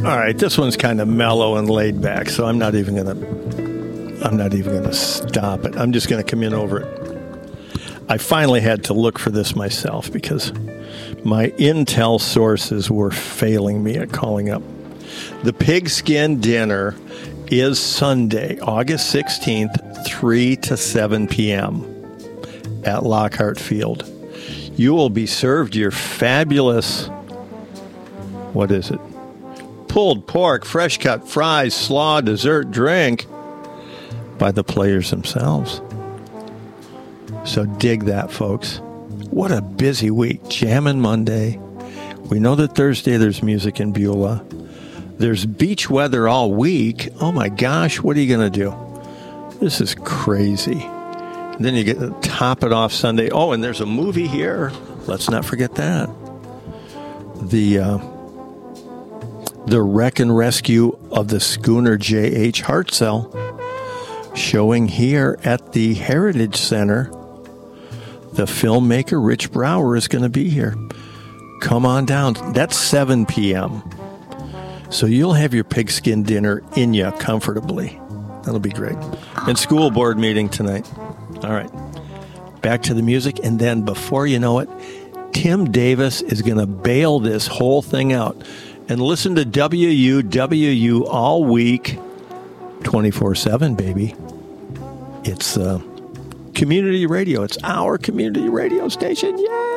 All right, this one's kind of mellow and laid back, so I'm not even gonna stop it. I'm just gonna come in over it. I finally had to look for this myself because my intel sources were failing me at calling up. The Pigskin Dinner is Sunday, August 16th, 3 to 7 p.m. at Lockhart Field. You will be served your fabulous, what is it? Pulled pork, fresh cut fries, slaw, dessert, drink by the players themselves. So dig that, folks. What a busy week. Jammin' Monday. We know that Thursday there's music in Beulah. There's beach weather all week. Oh my gosh, what are you going to do? This is crazy. And then you get to top it off Sunday. Oh, and there's a movie here. Let's not forget that. The wreck and rescue of the schooner J.H. Hartzell, showing here at the Heritage Center. The filmmaker Rich Brower is going to be here. Come on down. That's 7 p.m. So you'll have your pigskin dinner in you comfortably. That'll be great. And school board meeting tonight. All right. Back to the music. And then before you know it, Tim Davis is going to bail this whole thing out. And listen to WUWU all week, 24/7, baby. It's community radio. It's our community radio station. Yay!